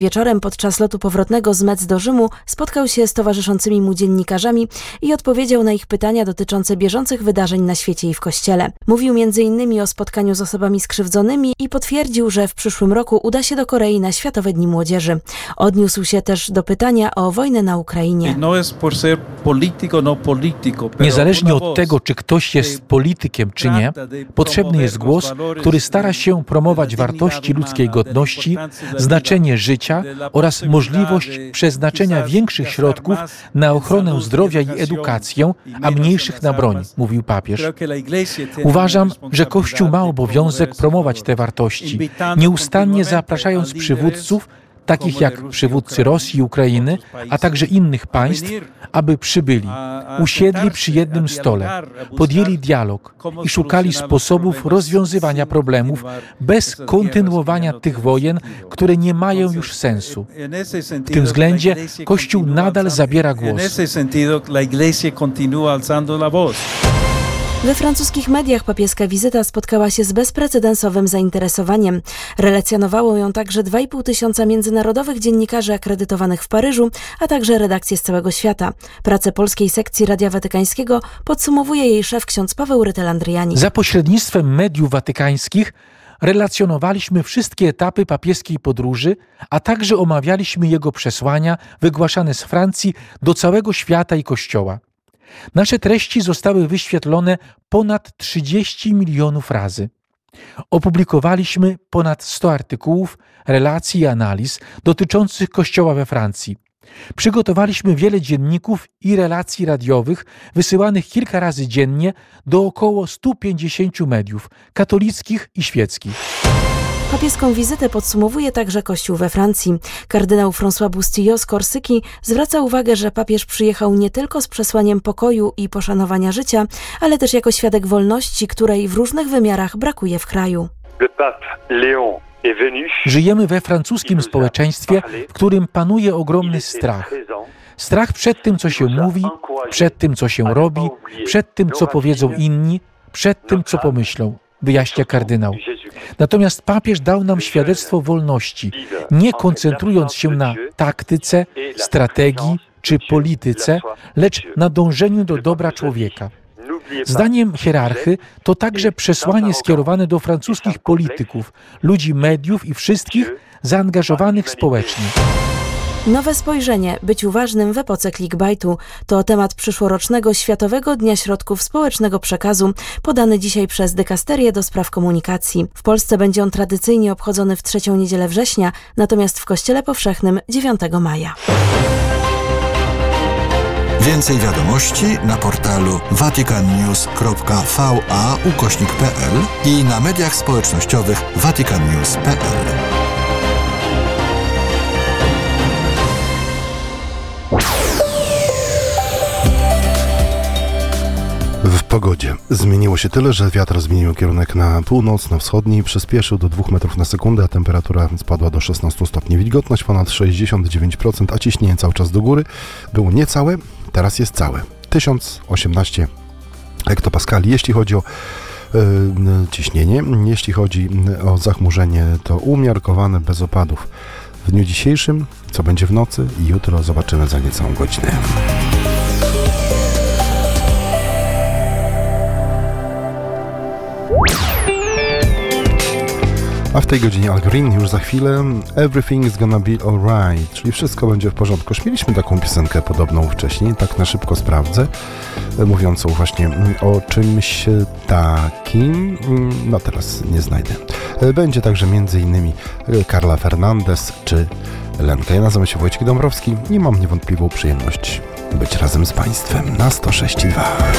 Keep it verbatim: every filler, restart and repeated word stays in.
Wieczorem podczas lotu powrotnego z Metz do Rzymu spotkał się z towarzyszącymi mu dziennikarzami i odpowiedział na ich pytania dotyczące bieżących wydarzeń na świecie i w Kościele. Mówił między innymi o spotkaniu z osobami skrzywdzonymi i potwierdził, że w przyszłym roku uda się do Korei na Światowe Dni Młodzieży. Odniósł się też do pytania o wojnę na Ukrainie. Niezależnie od tego, czy ktoś jest politykiem, czy nie, potrzebny jest głos, który stara się promować wartości ludzkiej godności, znaczenie życia oraz możliwość przeznaczenia większych środków na ochronę zdrowia i edukację, a mniejszych na broń, mówił papież. Uważam, że Kościół ma obowiązek promować te wartości, nieustannie zapraszając przywódców, takich jak przywódcy Rosji i Ukrainy, a także innych państw, aby przybyli, usiedli przy jednym stole, podjęli dialog i szukali sposobów rozwiązywania problemów bez kontynuowania tych wojen, które nie mają już sensu. W tym względzie Kościół nadal zabiera głos. We francuskich mediach papieska wizyta spotkała się z bezprecedensowym zainteresowaniem. Relacjonowało ją także dwa i pół tysiąca międzynarodowych dziennikarzy akredytowanych w Paryżu, a także redakcje z całego świata. Pracę polskiej sekcji Radia Watykańskiego podsumowuje jej szef ksiądz Paweł Rytel-Andriani. Za pośrednictwem mediów watykańskich relacjonowaliśmy wszystkie etapy papieskiej podróży, a także omawialiśmy jego przesłania wygłaszane z Francji do całego świata i Kościoła. Nasze treści zostały wyświetlone ponad trzydzieści milionów razy. Opublikowaliśmy ponad sto artykułów, relacji i analiz dotyczących Kościoła we Francji. Przygotowaliśmy wiele dzienników i relacji radiowych wysyłanych kilka razy dziennie do około stu pięćdziesięciu mediów katolickich i świeckich. Papieską wizytę podsumowuje także Kościół we Francji. Kardynał François Bustillo z Korsyki zwraca uwagę, że papież przyjechał nie tylko z przesłaniem pokoju i poszanowania życia, ale też jako świadek wolności, której w różnych wymiarach brakuje w kraju. Żyjemy we francuskim społeczeństwie, w którym panuje ogromny strach. Strach przed tym, co się mówi, przed tym, co się robi, przed tym, co powiedzą inni, przed tym, co pomyślą, wyjaśnia kardynał. Natomiast papież dał nam świadectwo wolności, nie koncentrując się na taktyce, strategii czy polityce, lecz na dążeniu do dobra człowieka. Zdaniem hierarchy to także przesłanie skierowane do francuskich polityków, ludzi mediów i wszystkich zaangażowanych społecznie. Nowe spojrzenie, być uważnym w epoce clickbaitu, to temat przyszłorocznego Światowego Dnia Środków Społecznego Przekazu, podany dzisiaj przez Dykasterię do Spraw Komunikacji. W Polsce będzie on tradycyjnie obchodzony w trzecią niedzielę września, natomiast w Kościele Powszechnym dziewiątego maja. Więcej wiadomości na portalu vaticannews kropka v a ukośnik p l i na mediach społecznościowych vaticannews kropka p l. W pogodzie zmieniło się tyle, że wiatr zmienił kierunek na północno-wschodni, przyspieszył do dwóch metrów na sekundę, a temperatura spadła do szesnastu stopni. Wilgotność ponad sześćdziesiąt dziewięć procent, a ciśnienie cały czas do góry. Było niecałe, teraz jest całe. tysiąc osiemnaście hektopaskali. Jeśli chodzi o yy, ciśnienie, jeśli chodzi o zachmurzenie, to umiarkowane bez opadów. W dniu dzisiejszym, co będzie w nocy i jutro, zobaczymy za niecałą godzinę. A w tej godzinie Al Green już za chwilę Everything's Gonna Be Alright, czyli wszystko będzie w porządku. Mieliśmy taką piosenkę podobną wcześniej, tak na szybko sprawdzę, mówiącą właśnie o czymś takim, no teraz nie znajdę. Będzie także między innymi Carla Fernandez czy Lenka. Ja nazywam się Wojciech Dąbrowski i mam niewątpliwą przyjemność być razem z Państwem na sto sześć i dwa.